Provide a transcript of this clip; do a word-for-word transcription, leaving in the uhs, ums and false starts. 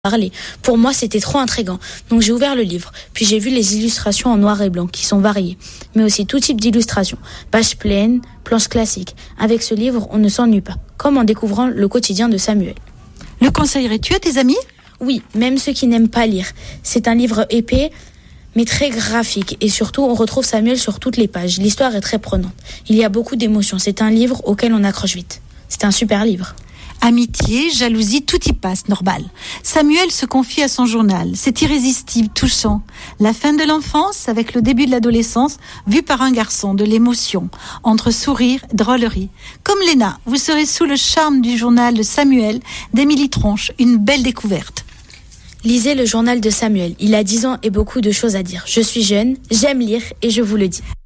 parler. Pour moi, c'était trop intriguant. Donc j'ai ouvert le livre. Puis j'ai vu les illustrations en noir et blanc, qui sont variées. Mais aussi tout type d'illustrations. Pages pleines, planches classiques. Avec ce livre, on ne s'ennuie pas. Comme en découvrant le quotidien de Samuel. Le conseillerais-tu à tes amis ? Oui, même ceux qui n'aiment pas lire. C'est un livre épais, mais très graphique. Et surtout, on retrouve Samuel sur toutes les pages. L'histoire est très prenante. Il y a beaucoup d'émotions. C'est un livre auquel on accroche vite. C'est un super livre. Amitié, jalousie, tout y passe, normal. Samuel se confie à son journal. C'est irrésistible, touchant. La fin de l'enfance avec le début de l'adolescence, vu par un garçon, de l'émotion, entre sourire et drôlerie. Comme Léna, vous serez sous le charme du journal de Samuel d'Émilie Tronche, une belle découverte. Lisez le journal de Samuel. Il a dix ans et beaucoup de choses à dire. Je suis jeune, j'aime lire et je vous le dis.